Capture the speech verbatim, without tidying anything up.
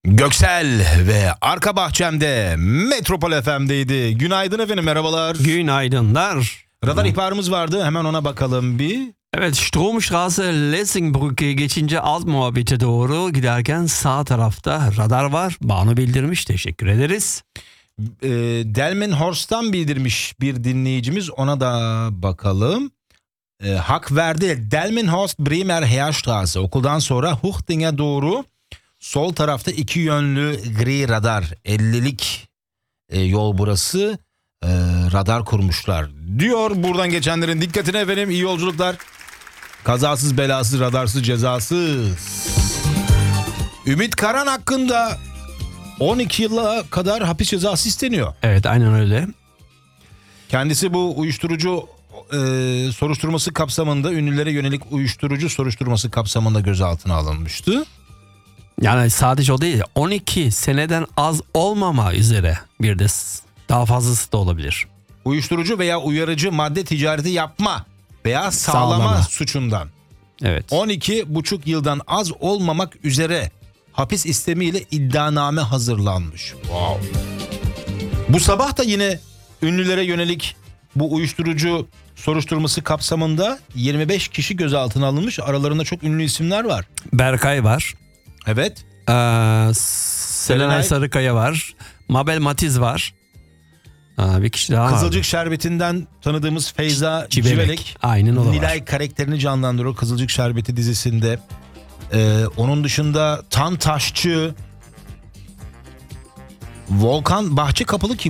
Göksel ve arka bahçemde Metropol F M'deydi. Günaydın efendim, merhabalar. Günaydınlar. Radar ihbarımız vardı, hemen ona bakalım bir. Evet, Stromstraße Lessingbrücke geçince alt muhabbete doğru giderken sağ tarafta radar var. Banu bildirmiş, teşekkür ederiz. E, Delmenhorst'tan bildirmiş bir dinleyicimiz, ona da bakalım. E, hak verdi. Delmenhorst Bremer Heerstraße, okuldan sonra Huchting'e doğru sol tarafta iki yönlü gri radar, ellilik e, yol burası. E, radar kurmuşlar diyor. Buradan geçenlerin dikkatine efendim, iyi yolculuklar. Kazasız belasız, radarsız cezasız. Ümit Karan hakkında on iki yıla kadar hapis cezası isteniyor. Evet, aynen öyle. Kendisi bu uyuşturucu e, soruşturması kapsamında, ünlülere yönelik uyuşturucu soruşturması kapsamında gözaltına alınmıştı. Yani sadece o değil, on iki seneden az olmama üzere bir de daha fazlası da olabilir. Uyuşturucu veya uyarıcı madde ticareti yapma veya sağlama, Sağlama. suçundan Evet. on iki buçuk yıldan az olmamak üzere hapis istemiyle iddianame hazırlanmış. Wow. Bu sabah da yine ünlülere yönelik bu uyuşturucu soruşturması kapsamında yirmi beş kişi gözaltına alınmış. Aralarında çok ünlü isimler var. Berkay var. Evet. Ee, Serenay Sarıkaya var. Mabel Matiz var. Aa, bir kişi daha var. Kızılcık Şerbeti'nden tanıdığımız Feyza Civelek. Civelek. Aynen o da Nilay var. karakterini canlandırıyor Kızılcık Şerbeti dizisinde. Ee, onun dışında Tan Taşçı, Volkan Bahçekapılı kim?